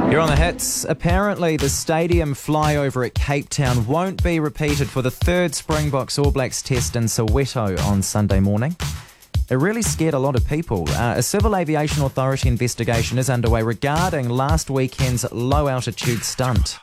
You're on the hits. Apparently, the stadium flyover at Cape Town won't be repeated for the third Springboks All Blacks test in Soweto on Sunday morning. It really scared a lot of people. A Civil Aviation Authority investigation is underway regarding last weekend's low-altitude stunt.